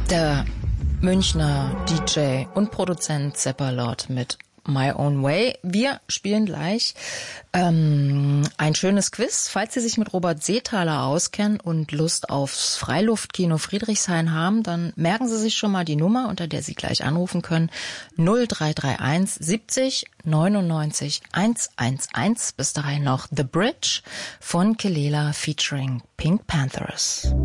Der Münchner DJ und Produzent Seppalot mit My Own Way. Wir spielen gleich ein schönes Quiz. Falls Sie sich mit Robert Seethaler auskennen und Lust aufs Freiluftkino Friedrichshain haben, dann merken Sie sich schon mal die Nummer, unter der Sie gleich anrufen können. 0331 70 99 111. Bis dahin noch The Bridge von Kelela featuring Pink Panthers.